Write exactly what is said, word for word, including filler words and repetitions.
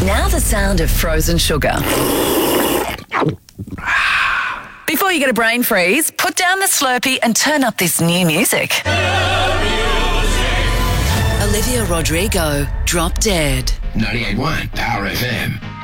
Now the sound of frozen sugar. Before you get a brain freeze, put down the Slurpee and turn up this new music. Olivia Rodrigo, Drop Dead. ninety-eight point one Power F M.